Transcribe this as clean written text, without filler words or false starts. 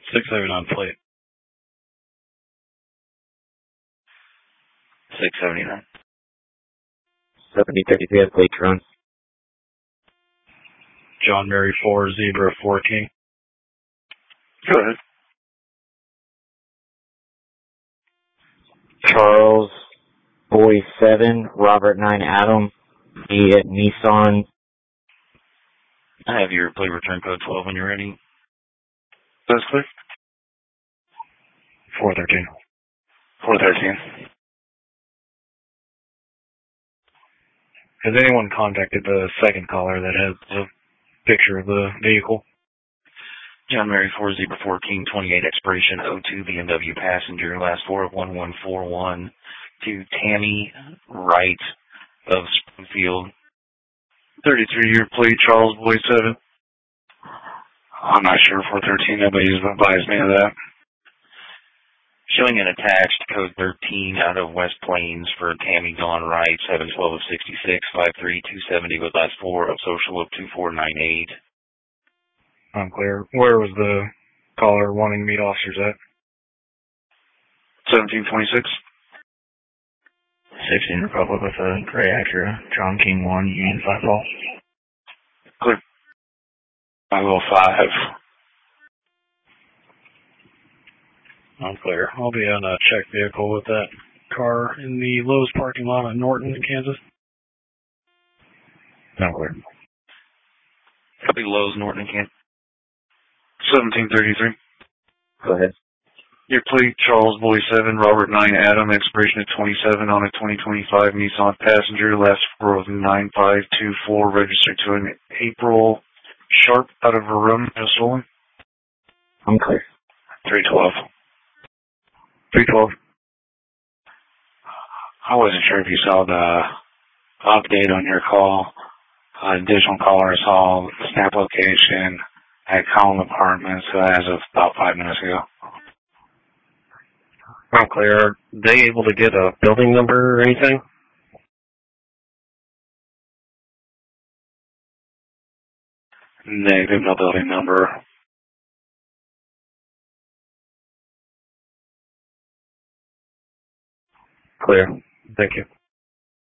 679 plate. 679. 7033 plate run. John Mary 4, Zebra 4 King. Go ahead. Charles Boy 7, Robert 9 Adam, be at Nissan. I have your plate return code 12 when you're ready. That's clear. 413. 413. Has anyone contacted the second caller that has a picture of the vehicle? John Mary 4, Zebra 4 King, 28 expiration 02 BMW passenger, last four of 1141 to Tammy Wright of Springfield. 33-year plate, Charles Boy 7. I'm not sure, 413, nobody's advised me of that. Showing an attached code 13 out of West Plains for Tammy Dawn Wright, 712 of 66, 53270 with last four of social of 2498. Unclear. Where was the caller wanting to meet officers at? 1726. 16 Republic with a gray Acura, John King 1, Union 5 Ball. Clear. 505. Unclear. I'll be on a check vehicle with that car in the Lowe's parking lot in Norton, Kansas. Unclear. Copy Lowe's, Norton, Kansas. 1733. Go ahead. Your plate, Charles Boy 7, Robert 9 Adam, expiration at 27 on a 2025 Nissan Passenger, last four of 9524, registered to an April Sharp out of Verona, Minnesota. I'm clear. 312. 312. I wasn't sure if you saw the update on your call. Additional caller saw snap location at Column Apartments as of about 5 minutes ago. Unclear. Are they able to get a building number or anything? Negative, no building number. Clear. Thank you.